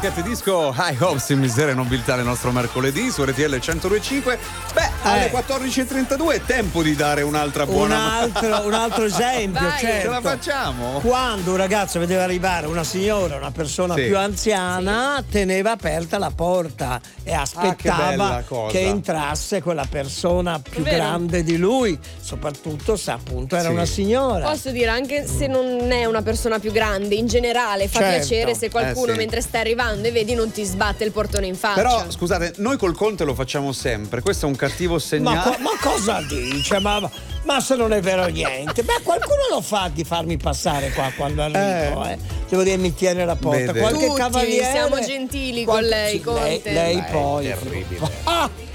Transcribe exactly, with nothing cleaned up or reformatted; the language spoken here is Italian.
Pocket Disco High Hopes in miseria e nobiltà nel nostro mercoledì su R T L centodue e cinque. Beh, alle Eh. quattordici e trentadue è tempo di dare un'altra Un buona altro, un altro esempio, Vai. certo. Ce la facciamo? Quando un ragazzo vedeva arrivare una signora, una persona Sì. più anziana, teneva aperta la porta e aspettava bella cosa. che entrasse quella persona più Vero. grande di lui, soprattutto se appunto era Sì. una signora. Posso dire, anche se non è una persona più grande, in generale fa Certo. piacere se qualcuno Eh, sì. mentre stai arrivando e vedi non ti sbatte il portone in faccia. Però scusate, noi col Conte lo facciamo sempre. Questo è un cattivo Ma, segnale. co- ma cosa dice? Ma, ma se non è vero niente. Beh, qualcuno lo fa di farmi passare qua quando arrivo, eh. Devo dire, mi tiene la porta. Vede. Qualche Tutti cavaliere. siamo gentili con qualche- lei, sì, lei, Conte. lei Beh, è poi. terribile. Ah!